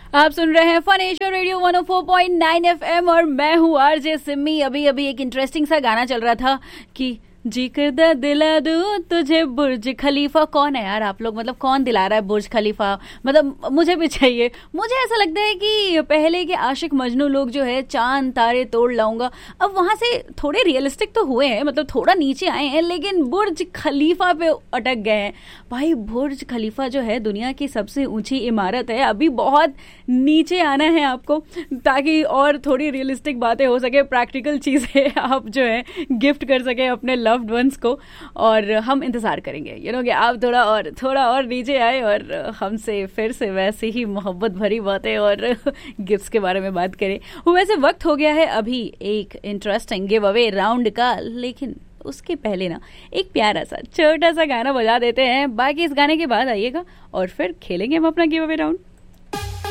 आप सुन रहे हैं फन एशिया रेडियो 104.9 एफएम और मैं हूँ आरजे सिम्मी। अभी अभी एक इंटरेस्टिंग सा गाना चल रहा था कि जी करदा दिला दूं तुझे बुर्ज खलीफा। कौन है यार आप लोग, मतलब कौन दिला रहा है बुर्ज खलीफा? मतलब मुझे भी चाहिए। मुझे ऐसा लगता है कि पहले के आशिक मजनू लोग जो है चांद तारे तोड़ लाऊंगा, अब वहां से थोड़े रियलिस्टिक तो हुए हैं, मतलब थोड़ा नीचे आए हैं, लेकिन बुर्ज खलीफा पे अटक गए हैं। भाई बुर्ज खलीफा जो है दुनिया की सबसे ऊंची इमारत है, अभी बहुत नीचे आना है आपको ताकि और थोड़ी रियलिस्टिक बातें हो सके, प्रैक्टिकल चीजें आप जो है गिफ्ट कर सके अपने लव्ड वंस को। और हम इंतजार करेंगे कि आप थोड़ा और नीचे आए और हमसे फिर से वैसे ही मोहब्बत भरी बातें और गिफ्ट्स के बारे में बात करें। वैसे वक्त हो गया है अभी एक इंटरेस्टिंग गिव अवे राउंड का, लेकिन उसके पहले ना एक प्यारा सा छोटा सा गाना बजा देते हैं। बाकी इस गाने के बाद आइएगा और फिर खेलेंगे हम अपना गिव अवे राउंड।